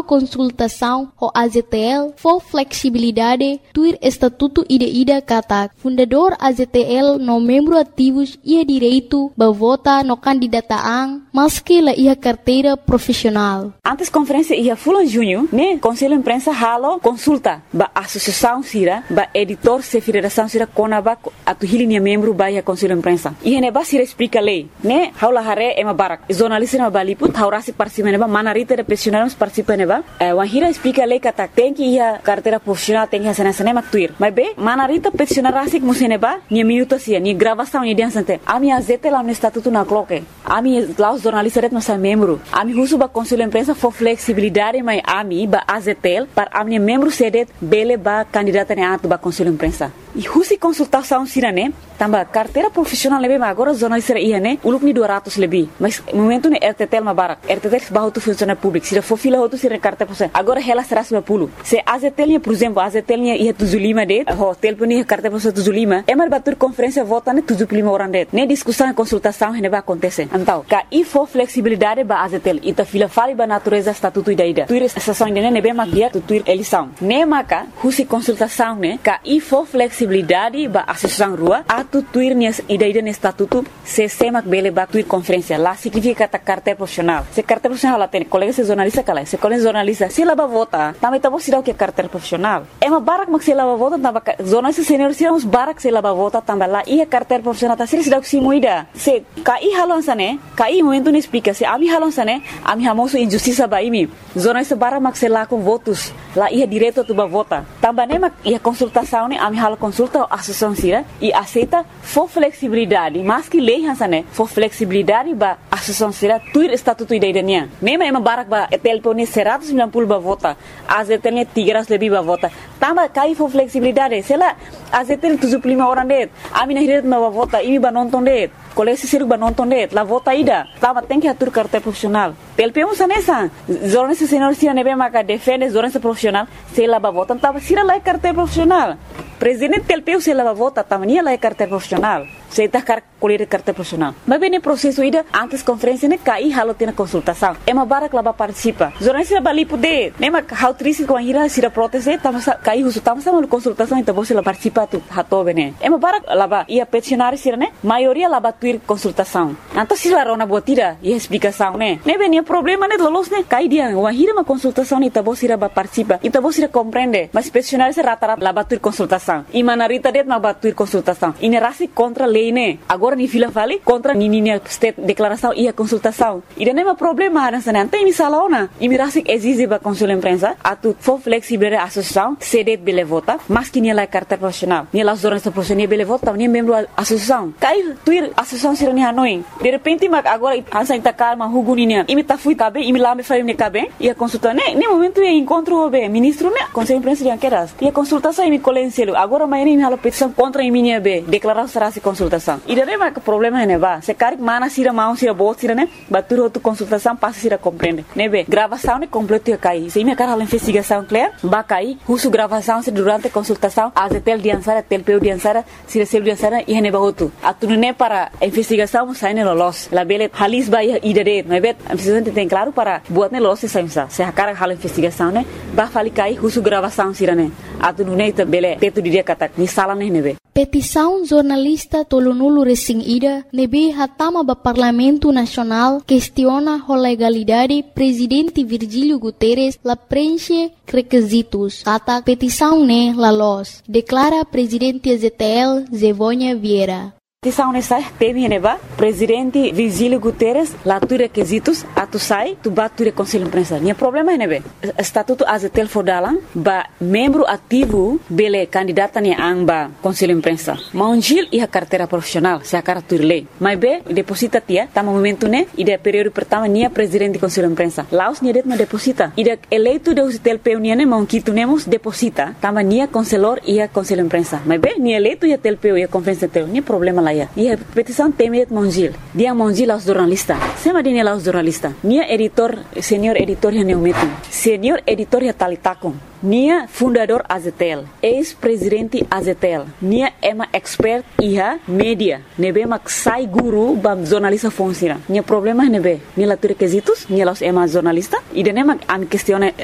consultação ao AZTL for flexibilidade do Estatuto ida kata fundador AZTL no membro ativos ia direito a votar no candidataan maski la ia carteira profissional. Antes conferência ia fulan junho, né? Conselho imprensa halo consulta ba associação sira ba editor se federação sira konaba atu hilinha membro ba ia conselho imprensa. E ne ba sira explica lei, né? Haula hare ema barak. Jornalista na baliput haurasi participa ne ba manarita de profissionais participa ne ba. Wahira explica lei kata tem que ia carteira profissional tem que ia sana maktuir. Mas be manarita profissional rasik musene ba ni minuto sia ni gravação ni diansante. Ami azete lá no estatuto na cloque. Ami lá os jornalistas não são membro. Ami husu ba conselho imprensa for flexibilidade mas ami ba azetel para ami membro sedet bele ba candidata ne atu ba conselho imprensa. E husi consultação sira ne tamba carteira profissional lebe mas agora jornalista ia ne uluk ni 200 lebih. Mas momento ne RTTL ma barak. RTTL ba tu funciona público. Sira for fila hotu sira carteira profissional. Agora ela será 90. Se azetel por exemplo azetel ia tuzulima de hotel puni carteira profissional tuzulima. Emar batur conferência vota ne tuzulima orang det. Ne discussão e consultação ne ba acontece. Então, ka e for flexibilidade ba azetel ita fila fali ba natureza estatuto ida. Tuir estação ne ne be magia tuir eleição. Ne maka husi consultação ne ka e for flexibilidade ba associação rua atu tuir ne ida ne estatuto se semak bele ba tuir conferência lá significa ta carteira profissional. Se carteira profissional lá tem colega se jornalista kala. Se colega jornalista se lá ba vota, também tá você que carteira profissional. É uma barak mak se lá ba vota tamba jornalista senior se uns barak se lá ba vota tamba lá e a carteira profissional tá se dá se muida. Se ka e halonsa ne ka e momento ne explica se ami halonsa ne ami hamoso injustiça ba imi. Jornalista barak mak se lá com votos lá ia direto tu ba vota. Tamba ne mak ia consultação ne ami halo consulta a associação sira e aceita for flexibilidade mas que lei hansa ne for flexibilidade ba associação sira tuir estatuto ida idania. Nema ema barak ba etelpo ne 190 ba vota. Azetel ne 300 lebih ba vota. Tamba kai for flexibilidade se lá azetel 75 orang det. Ami na hiret ma ba vota imi ba nonton det. Kolesi siruk ba nonton det. La vota ida. Tamba tem que atur carteira profissional. Telpe um sanesa. Jornalista senior sira nebe maka defende jornalista profissional. Se lá ba vota tamba sira lá carteira profissional. Presidente telpeu se lá ba vota tamba nia lá carteira profissional. Se tá colher carteira profissional. Mas bem processo ida antes conferência ne cai halo tina consultação. É uma barak lá ba participa. Jornalista ba li poder. Nema how triste com a ira sira proteste tamba cai husu tamba sama consultação então você lá participa tu hato bene. É uma barak lá ba ia peticionário sira ne maioria lá ba tuir consultação. Então se lá rona botira e explicação ne. Ne bem problema ne lolos ne cai dia uma hira uma consultação ne tabo sira ba participa. E tabo sira compreende. Mas peticionário sira rata lá ba tuir consultação. E manarita det ma ba tuir consultação. E ne rasi contra lei ne. Agora ni fila fali contra ni state declaração e a consultação. E não é problema nessa não tem misalona. E me rasik exige ba conselho imprensa atu for flexibilidade associação sedet bele vota, mas que ni la carteira profissional. Ni la jornalista profissional bele vota, ni membro associação. Cai tuir associação sira ni hanoi. De repente mag agora ansa ita calma huguninia. E me ta fui cabe, e me lá me fali ne cabe. E a consulta ne momento e encontro o ministro ne conselho imprensa de queras. E a consultação e me colenselo. Agora amanhã me hala petição contra a minha be. Declaração será se consultação. E daí mas o problema é ba. Se carik mana sira mau sira bot sira ne, batur outra consultação passa sira compreende. Ne be, gravação ne completo ia cair. Se me cara a investigação clear, ba cair, husu gravação se durante consultação, azetel diansara, telpeu diansara, sira sel diansara e ne ba outro. Atunu ne para investigação sai ne lolos. La bele halis ba ia idade, ne be, a investigação tem claro para buat ne lolos sai sa. Se cara hala investigação ne, ba fali cair husu gravação sira ne. Atunu ne ta bele tetu dia kata ni sala ne be. Petição jornalista Tolonulu Resing Ida nebe hatama ba Parlamento Nacional questiona a legalidade presidente Virgílio Guterres la preenche requisitos. Kata petição ne la los. Declara presidente AZTL Zevônia Vieira. Petição nessa teme neba presidente Virgílio Guterres lá tu requisitos atu sai tu batu conselho imprensa. Nia problema é nebe estatuto AZTL fodalan ba membro ativo bele candidata ni amba conselho imprensa. Maunjil e a carteira profissional se a cara tu lei. Mas be deposita tia tama momento ne e de período pertama nia presidente conselho imprensa. Laos nia det ma deposita. E de eleito de AZTL peunia ne maunquito nemos deposita tama nia conselor e a conselho imprensa. Mas be nia eleito e a telpeu e a conferência teu nia problema lá. E a petição temet Monjil. Dia Monjil aos jornalistas. Sema dia aos jornalistas. Nia editor, senior editor ya neumetum. Senior editor ya talitakon. Nia fundador AZTL, ex-presidente AZTL. Nia ema expert iha media. Nebe mak sai guru bam jornalista funciona. Nia problema nebe. Nia la requisitos, nia los ema jornalista. E de nema am questione